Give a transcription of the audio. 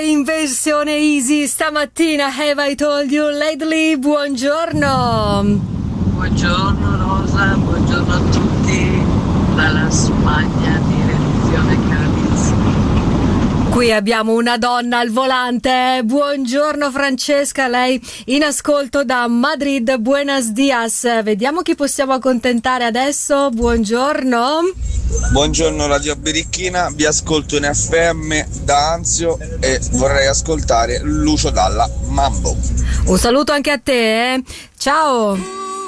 in versione easy stamattina. Have I told you lately? Buongiorno. Buongiorno Rosa, buongiorno a tutti dalla Spagna, direzione Cadiz. Qui abbiamo una donna al volante. Buongiorno Francesca, lei in ascolto da Madrid. Buenos dias. Vediamo chi possiamo accontentare adesso. Buongiorno. Buongiorno Radio Birichina, vi ascolto in FM da Anzio e vorrei ascoltare Lucio Dalla, Mambo. Un saluto anche a te, eh? Ciao.